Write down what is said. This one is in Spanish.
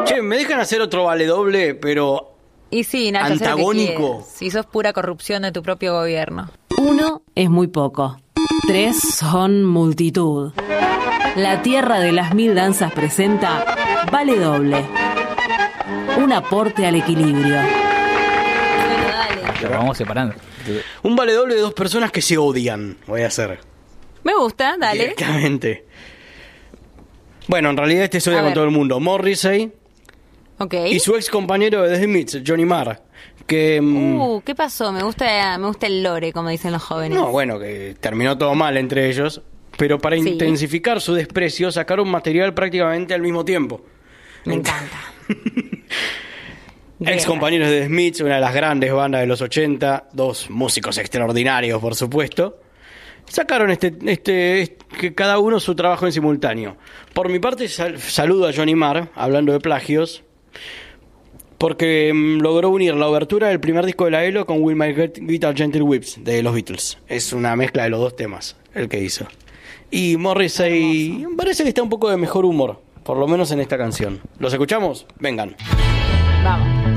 Che, ¿me dejan hacer otro vale doble, pero Y sí, Nacho, hacé lo que antagónico? quieras. Si sos pura corrupción de tu propio gobierno. 1 es muy poco. 3 son multitud. La Tierra de las Mil Danzas presenta Vale Doble. Un aporte al equilibrio. Bueno, dale. Lo vamos separando. Un vale doble de dos personas que se odian. Voy a hacer. Me gusta, dale. Directamente. Bueno, en realidad se odia A con ver. todo el mundo. Morrissey Ok. y su ex compañero de The Smiths, Johnny Marr. Que... ¿Qué pasó? Me gusta el lore, como dicen los jóvenes. no, bueno, que terminó todo mal entre ellos. Pero para Sí. intensificar su desprecio, sacaron material prácticamente al mismo tiempo. Me encanta. Ex compañeros de The Smiths, una de las grandes bandas de los 80, dos músicos extraordinarios, por supuesto. Sacaron que cada uno su trabajo en simultáneo. Por mi parte, saludo a Johnny Marr, hablando de plagios, porque logró unir la obertura del primer disco de la ELO con Will My Guitar Gentle Whips de los Beatles. Es una mezcla de los dos temas, el que hizo. Y Morrissey parece que está un poco de mejor humor, por lo menos en esta canción. ¿Los escuchamos? Vengan. Vamos.